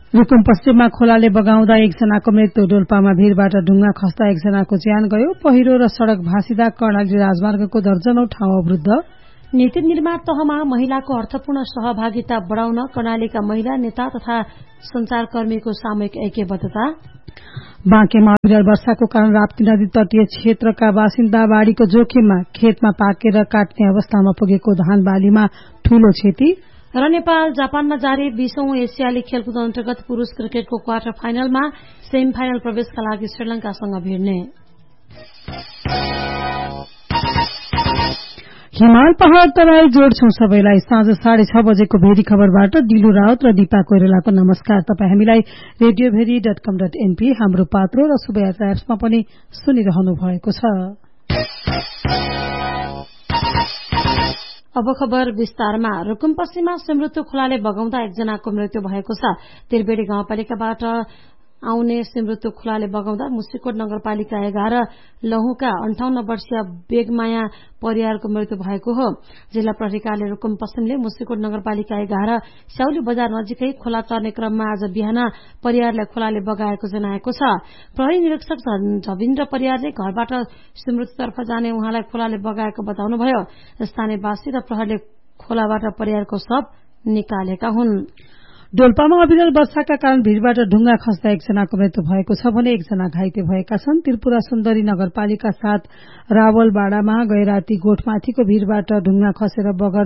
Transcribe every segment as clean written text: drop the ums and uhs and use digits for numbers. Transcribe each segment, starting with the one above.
रुकुम पश्चिममा खोलाले बगाउँदा एकजनाको मृत्यु। डोल्पामा भीरबाट ढुङ्गा खस्दा एकजनाको ज्यान गयो। पहिरो र सड़क भाँसिदा कर्णाली राजमार्गको दर्जनौं ठाउँ अवरुद्ध। नीति निर्माण तहमा महिलाको अर्थपूर्ण सहभागिता बढ़ाउन कर्णालीका महिला नेता तथा संचारकर्मीको सामूहिक ऐक्यबद्धता। बाँकेमा अविरल वर्षाको कारण राप्ती नदी तटीय क्षेत्रका बासिन्दा बाढ़ीको जोखिममा। खेतमा पाकेर काट्ने अवस्थामा पुगेको धान बालीमा ठूलो क्षति। र नेपाल जापानमा जारी 20औं एसियाली खेलकुद अन्तर्गत पुरूष क्रिकेटको क्वार्टर फाइनलमा सेमी फाइनल प्रवेशका लागि श्रीलंकासँग भिड्ने। हिमाल पहाड़ तराई जोड्छौं सबैलाई। साँझ 6:30 बजेको भेरी खबरबाट दिलु राउत र दीपा कोइरालाको नमस्कार। तपाई हामीलाई radioveri.com.np हाम्रो पात्रो र शुभयात्रा एप्समा पनि सुनिरहनु भएको छ। अब खबर विस्तारमा। रुकुम पश्चिममा सिमृतु खोलाले बगाउँदा एकजनाको मृत्यु भएको छ। त्रिवेणी गाउँपालिकाबाट आउने सिमृतु खोलाले बगाउँदा मुसिकोट नगरपालिका 11 लहुका 58 वर्षीय बेगमाया परियारको मृत्यु भएको हो। जिल्ला प्रहरी कार्यालय रुकुम पश्चिमले मुसिकोट नगरपालिका 11 स्याउली बजार नजिकै खोला तर्ने क्रममा आज बिहान परियारलाई खोलाले बगाएको जनाएको छ। प्रहरी निरीक्षक झविन्द्र परियारले घरबाट सिमृतुतर्फ जाने उहाँलाई खोलाले बगाएको बताउनुभयो। स्थानीयवासी र प्रहरीले खोलाबाट परियारको शव निकालेका हुन्। डोल्पामा अविरल वर्षाका कारण भीरबाट ढुङ्गा खस्दा एकजनाको मृत्यु भएको छ भने एकजना घाइते भएका छन्। त्रिपुरा सुन्दरी नगरपालिका 7 रावलबाडामा गैराती गोठमाथिको भीरबाट ढुङ्गा खसेर बगर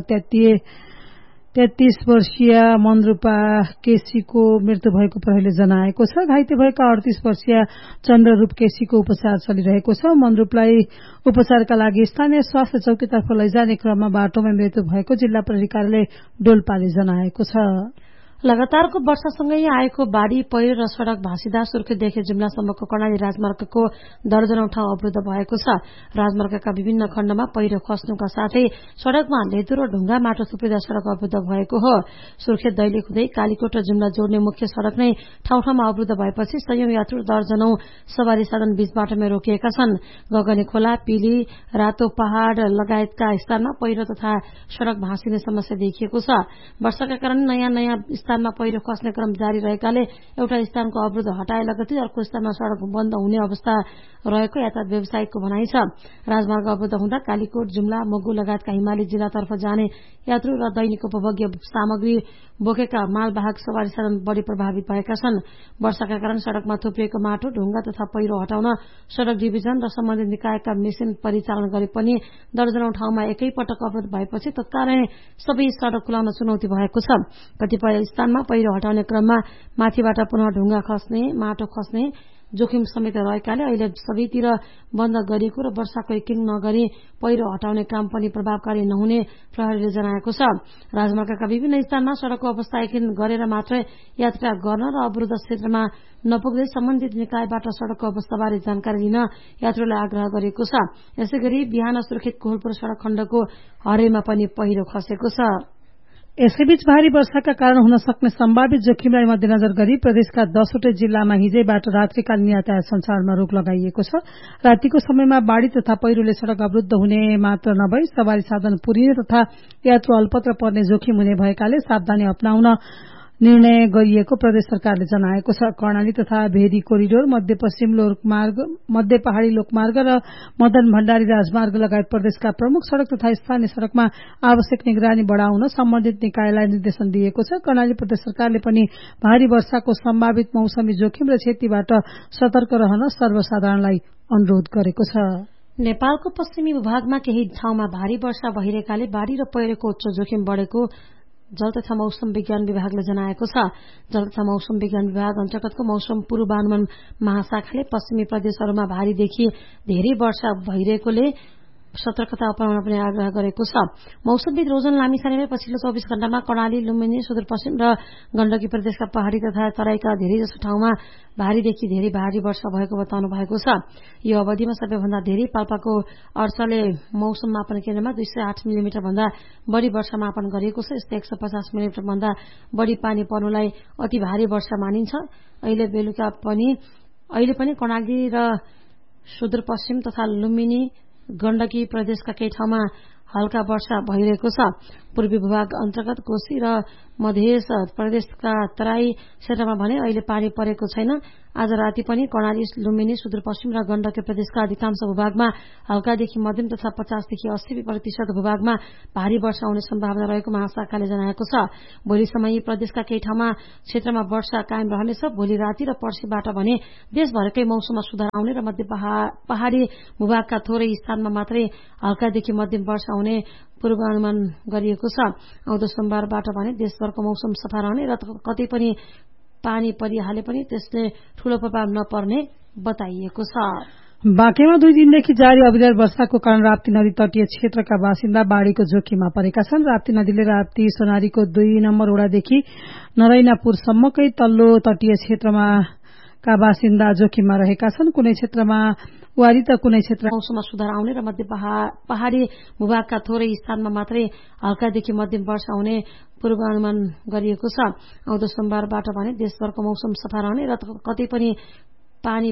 33 वर्षीय मनरूपा केसीको मृत्यु भएको प्रहरीले जनाएको छ। घाइते भएका 38 वर्षीय चन्द्ररूप केसीको उपचार चलिरहेको छ। मनरूपलाई उपचारका लागि स्थानीय स्वास्थ्य चौकीतर्फ लैजाने क्रममा बाटोमा मृत्यु भएको जिल्ला प्रहरी कार्यालय डोल्पाले जनाएको छ। लगातारको वर्षासँगै आएको बाढ़ी पहिरो र सड़क भाँसिदा सुर्खेतदेखि जुम्लासम्मको कर्णाली राजमार्गको दर्जनौं ठाउँ अवरुद्ध भएको छ। राजमार्गका विभिन्न खण्डमा पहिरो खस्नुका साथै सड़कमा लेदो र ढुङ्गा माटो थुप्रिँदा सड़क अवरुद्ध भएको हो। सुर्खेत दैलेख हुँदै कालीकोट र जुम्ला जोड्ने मुख्य सड़क नै ठाउँ ठाउँमा अवरुद्ध भएपछि सयौं यात्रु दर्जनौं सवारी साधन बीच बाटोमा रोकिएका छन्। गगने खोला, पिली, रातो पहाड़ लगायतका स्थानमा पहिरो तथा सड़क भाँसिने समस्या देखिएको छ। वर्षाका कारण नयाँ स्थानमा पहिरो खस्ने क्रम जारी रहेकाले एउटा स्थानको अवरोध हटाए लगतै अर्को स्थानमा सड़क बन्द हुने अवस्था रहेको यातायात व्यवसायीको भनाइ छ। राजमार्ग अवरुद्ध हुँदा कालीकोट, जुम्ला, मुगु लगायतका हिमाली जिल्लातर्फ जाने यात्रु र दैनिक उपभोग्य सामग्री बोकेका मालवाहक सवारी साधन बढ़ी प्रभावित भएका छन्। वर्षाका कारण सड़कमा थुप्रिएको माटो, ढुङ्गा तथा पहिरो हटाउन सड़क डिभिजन र सम्बन्धित निकायका मेसिन परिचालन गरे पनि दर्जनौं ठाउँमा एकै पटक अवरोध भएपछि तत्कालै सबै सड़क खुलाउन चुनौती भएको छ। कतिपय स्थानमा पहिरो हटाउने क्रममा माथिबाट पुनः ढुङ्गा खस्ने, माटो खस्ने जोखिम समेत रहेकाले अहिले सबैतिर बन्द गरिएको र वर्षाको यकिन नगरी पहिरो हटाउने काम पनि प्रभावकारी नहुने प्रहरीले जनाएको छ। राजमार्गका विभिन्न स्थानमा सड़कको अवस्था यकिन गरेर मात्रै यात्रा गर्न र अवरुद्ध क्षेत्रमा नपुग्दै सम्बन्धित निकायबाट सड़कको अवस्थाबारे जानकारी लिन यात्रुलाई आग्रह गरिएको छ। यसैगरी बिहान सुर्खेत कोहलपुर सड़क खण्डको हरेमा पनि पहिरो खसेको छ। यसैबीच भारी वर्षाका कारण हुन सक्ने सम्भावित जोखिमलाई मध्यनजर गरी प्रदेशका 10वटै जिल्लामा हिजैबाट रात्रिकालीन यातायात सञ्चालनमा रोक लगाइएको छ। रातिको समयमा बाढ़ी तथा पहिरोले सड़क अवरुद्ध हुने मात्र नभई सवारी साधन पुरिने तथा यात्रु अल्पत्र पर्ने जोखिम हुने भएकाले सावधानी अपनाउन निर्णय गरिएको प्रदेश सरकारले जनाएको छ। कर्णाली तथा भेरी कोरिडोर, मध्यपश्चिम लोकमार्ग, मध्य पहाड़ी लोकमार्ग र मदन भण्डारी राजमार्ग लगायत प्रदेशका प्रमुख सड़क तथा स्थानीय सड़कमा आवश्यक निगरानी बढ़ाउन सम्बन्धित निकायलाई निर्देशन दिएको छ। कर्णाली प्रदेश सरकारले पनि भारी वर्षाको सम्भावित मौसमी जोखिम र क्षतिबाट सतर्क रहन सर्वसाधारणलाई अनुरोध गरेको छ। नेपालको पश्चिमी भूभागमा केही ठाउँमा भारी वर्षा भइरहेकाले बाढ़ी र पहिरोको उच्च जोखिम बढ़ेको जल तथा मौसम विज्ञान विभागले जनाएको छ। जल तथा मौसम विज्ञान विभाग अन्तर्गतको मौसम पूर्वानुमान महाशाखाले पश्चिमी प्रदेशहरूमा भारीदेखि धेरै वर्षा भइरहेकोले सतर्कता अपनाउन पनि आग्रह गरेको छ। मौसमविद रोजन लामिछानेले पछिल्लो 24 घण्टामा कर्णाली, लुम्बिनी, सुदूरपश्चिम र गण्डकी प्रदेशका पहाड़ी तथा तराईका धेरैजसो ठाउँमा भारीदेखि धेरै भारी वर्षा भएको बताउनु भएको छ। यो अवधिमा सबैभन्दा धेरै पाल्पाको अर्चले मौसम मापन केन्द्रमा 208 मिलिमिटर भन्दा बढ़ी वर्षा मापन गरिएको छ। यस्तै 150 मिलिमिटर भन्दा बढ़ी पानी पर्नुलाई अति भारी वर्षा मानिन्छ। अहिले पनि कर्णाली र सुदूरपश्चिम तथा लुम्बिनी, गण्डकी प्रदेशका केही ठाउँमा हल्का वर्षा भइरहेको छ। पूर्वी भूभाग अन्तर्गत कोशी र मध्य प्रदेशका तराई क्षेत्रमा भने अहिले पानी परेको छैन। आज राति पनि कर्णाली, लुम्बिनी, सुदूरपश्चिम र गण्डकी प्रदेशका अधिकांश भूभागमा हल्कादेखि मध्यम तथा 50 देखि 80% भूभागमा भारी वर्षा हुने सम्भावना रहेको महाशाखाले जनाएको छ। भोलिसम्म यी प्रदेशका केही ठाउँमा क्षेत्रमा वर्षा कायम रहनेछ। भोलि राति र पर्सिबाट भने देशभरकै मौसममा सुधार आउने र मध्य पहाड़ी भूभागका थोरै स्थानमा मात्रै हल्कादेखि मध्यम वर्षा हुने पूर्वानुमान गरिएको छ। आउँदो सोमबारबाट भने देशभरको मौसम सफा रहने र कतै पनि पानी परिहाले पनि त्यसले ठूलो प्रभाव नपर्ने बताइएको छ। बाँकेमा 2 दिनदेखि जारी अविरल वर्षाको कारण राप्ती नदी तटीय क्षेत्रका बासिन्दा बाढ़ीको जोखिममा परेका छन्। राप्ती नदीले राप्ती सोनारीको 2 नम्बर वडादेखि नरैनापुरसम्मकै तल्लो तटीय क्षेत्रमा का बासिन्दा जोखिममा रहेका छन्। कुनै क्षेत्रमा वारी त कुनै क्षेत्र मौसममा सुधार आउने र मध्य पहाड़ी भूभागका थोरै स्थानमा मात्रै हल्कादेखि मध्यम वर्षा हुने पूर्वानुमान गरिएको छ। आउँदो सोमबारबाट भने देशभरको मौसम सफा रहने र कतै पनि पानी